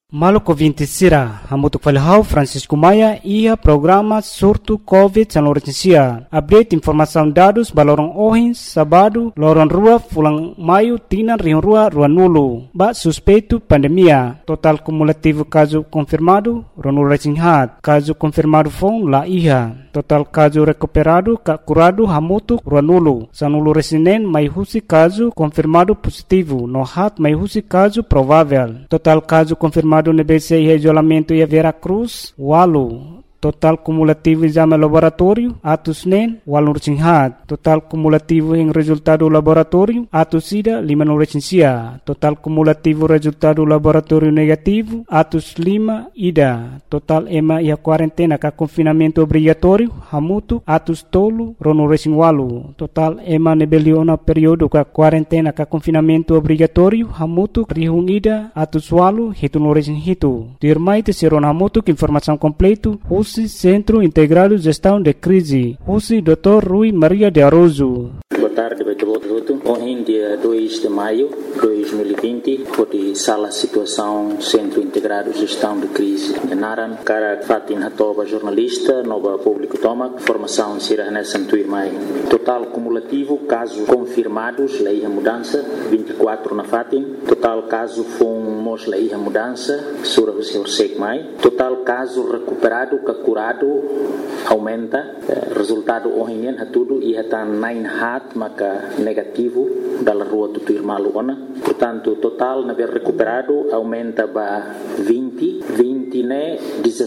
Maluco 20 Sira, Hamutuk Falhau, Francisco Maia, ia programa surto Covid San Lourenço. Update informação dados balorong ohin, sabado, lorong rua, fulang maio, tinan rion rua, rua nulo. Ba suspeito pandemia. Total cumulativo caso confirmado, Ronul Resinhat. Caso confirmado fong la iha. Total caso recuperado, curado, Hamutuk, rua nulo. Sanulu Resinen, mai husi caso confirmado positivo. No hat, mai husi caso provável. Total caso confirmado no BC e isolamento e Veracruz, Walu. Total cumulativo exame laboratório, atos NEN, Walu Resinhat. Total cumulativo em resultado laboratório, atos SIDA, Lima no Resinsia. Total cumulativo resultado laboratório negativo, atos Lima, IDA. Total EMA e a quarentena com confinamento obrigatório, Hamutu, atos Tolo, Rono Resin Walu. Total EMA nebeliona período com quarentena com confinamento obrigatório, Hamutu, Rihung IDA, atos Walu, Hitu no Resin Hitu. Dirmai Tessiron Hamutu, informação completo, Centro Integrado de Gestão de Crise. Husi Dr. Rui Maria de Aroso. Boa tarde, hoje dia 2 de maio de 2020, foi sala situação Centro Integrado de Gestão de Crise de Naran, cara Fatin Hatoba, jornalista, nova público toma, formação Sira Nessan Tuirmai. Total cumulativo, casos confirmados, lei a mudança, 24 na Fatin. Total caso fomos lei a mudança, Sura Hussein Mai. Total caso recuperado, curado, aumenta. Resultado hoje a tudo e está 9 hat, maka negativo da rua do Tuirmalu. Portanto, total na ver recuperado aumenta para 20 né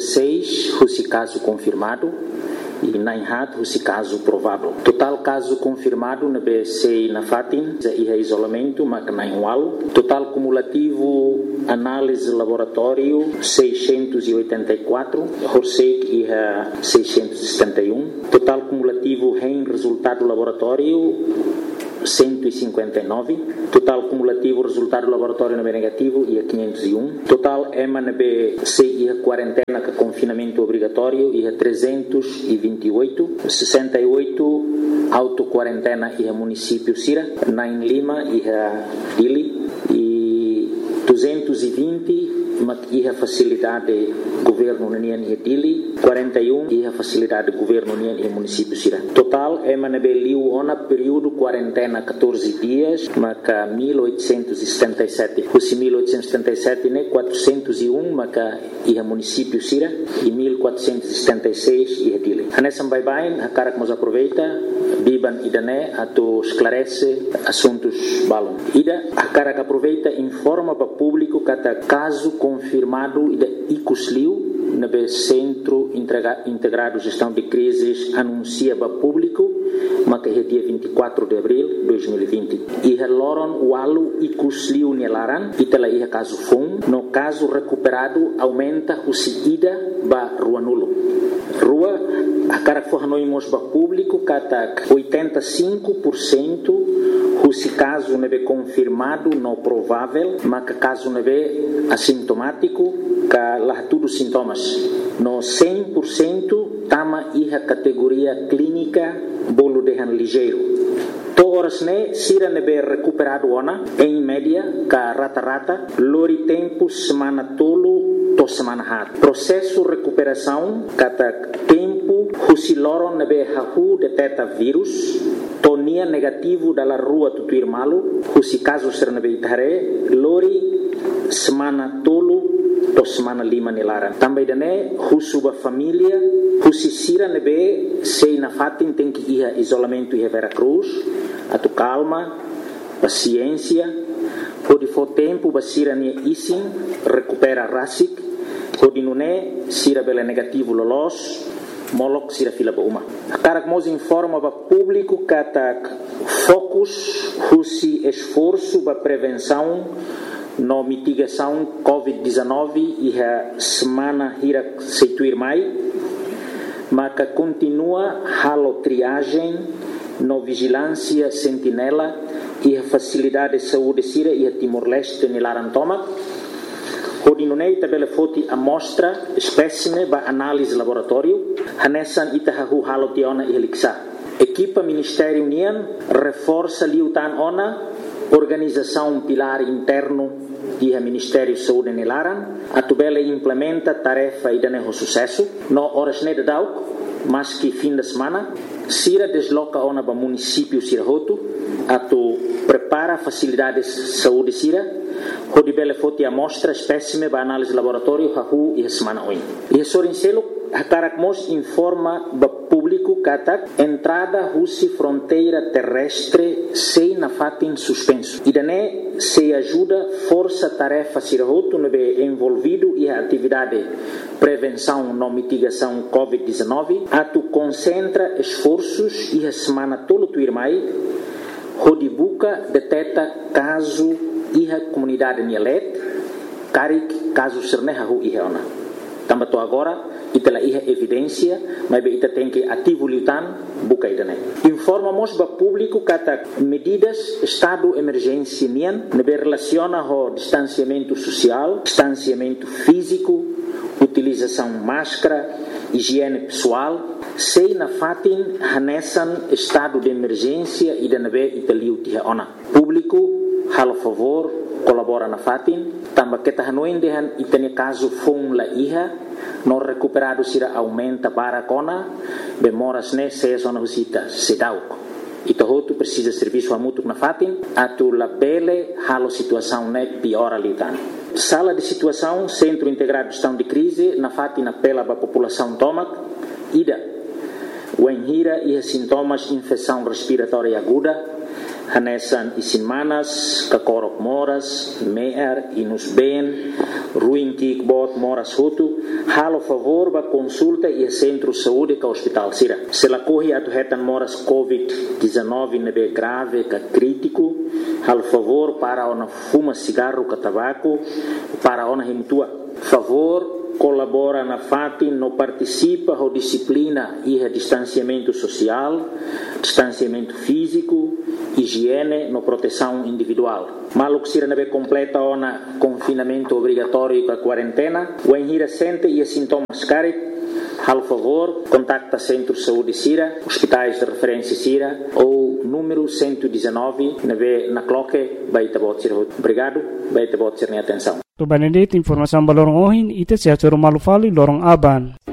16 esse caso confirmado e 9 hat esse caso provável. Total caso confirmado na BC na Fatin e isolamento mas na Walu. Total cumulativo análise laboratório 684, Horsek e 671. Total cumulativo em resultado laboratório 159. Total cumulativo resultado laboratório na B negativo e 501. Total EMA na BC e a quarentena com confinamento obrigatório e 328. 68 auto-quarentena e a município Sira, 9 Lima e a Dili e 220 e a facilidade governo União e Dili, 41 e a facilidade governo União e município Sira. Total é manabeliu ona período quarentena 14 dias, maca 1877. Os 1877 né 401 maca e a município Sira e 1476 e a Dili. Anessa bye a cara que nos aproveita biban idane ato esclarece assuntos balon. Ida a cara que aproveita informa para público cada caso confirmado ida icusliu na Centro Integrado de Gestão de Crises anuncia para público mas é dia 24 de abril de 2020 e loron walu icusliu nelaran e tela ia caso fun no caso recuperado aumenta o ida ba rua nulo rua a cara que for noimos para público kata 85% esse caso não é confirmado, não provável, mas caso não é assintomático, que lá tudo sintomas. No 100% tama a categoria clínica bolo de ligeiro. Todas né sira não é recuperado ona, em média, que rata lori tempo semana tolo to semana hat. Processo recuperação, kata tempo husiloron não é hahu detecta vírus. Tonia negativo dalla rua Tutuirmalu, husi caso sernabeitare, lori semana tolo to semana lima nelara. Também dane husuba família, husi sira nebe sei na fatin tem que ir isolamento e Veracruz, atu calma, paciência, pode for tempo basira ne isin recupera rasik, pode nune sira bela negativo lolos. Molok sira fila ba uma. Cara que nos informa para público que focus husi esforço para prevenção no mitigação COVID-19 e a semana hira seituir mai, mas que continua halo triagem no vigilância sentinela e a facilidade de saúde sira e a Timor-Leste nilarantoma. Hodinunei tabela foti amostra espécime ba análise laboratório hanessan itahahu halotiona e heliksa. Equipa Ministério União reforça liutan ona organização pilar interno e o Ministério da Saúde nelaran, a tubela implementa tarefa e dá sucesso, no horas de dauk, mas que fim de semana, Sira desloca ona para município Sirahoto, a tu prepara facilidades de saúde Sira, onde bela foto amostra espécime para análise laboratório hahu e semana oin. E sorincelo a Caracmos informa para público que entrada russi fronteira terrestre sem na fatin suspenso. E daí se ajuda força tarefa Sirahoto no envolvido e a atividade prevenção e mitigação COVID-19, a tu concentra esforços e a semana todo tu irmai, onde buca detecta caso e a comunidade Nielet, carik caso sernehahu e reona. Também agora, ita la iha evidência, mas ita tem que ativo lutan buka idane. Informamos para público que medidas estado emergência nian nebe relaciona ho distanciamento social, distanciamento físico, utilização máscara, higiene pessoal, sei na fatin hanesan estado de emergência e nebe ita liuti ona. Público halo favor colabora na fatin, também que tahanoin dehan itane caso fong la iha no recuperado sira aumenta para cona bemoras ne se zona visita sedauk ito hotu precisa serviço mútuo na fatin atu la bele halo situação ne piora litan sala de situação centro integrado de gestão de crise na fatin apela para a população tomac ida wenhira e sintomas infecção respiratória aguda hanesan isinmanas, kakorok moras, meer, inusben, ruim kikbot moras hutu, halo favor ba consulta e centro saúde ka hospital sira. Se la corre atu hetan moras COVID-19 nebe grave ka crítico, halo favor para ona fuma cigarro ka tabaco, para ona himtua. Favor colabora na fatin, no participa ou disciplina e distanciamento social, distanciamento físico, higiene, no proteção individual. Maluk sira nebe completa ona confinamento obrigatório com a quarentena, o enhira sente e sintomas carik, hal favor, contacta Centro de Saúde Sira, hospitais de referência Sira ou número 119 na cloque, baita bot sira. Obrigado, baita bot sira atenção. To Benedict informação balorong ohin ite sia choro malufali lorong aban.